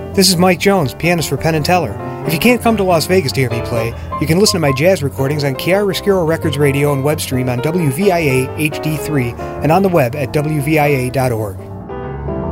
This is Mike Jones, pianist for Penn and Teller. If you can't come to Las Vegas to hear me play, you can listen to my jazz recordings on Chiaroscuro Records Radio and web stream on WVIA HD3 and on the web at WVIA.org.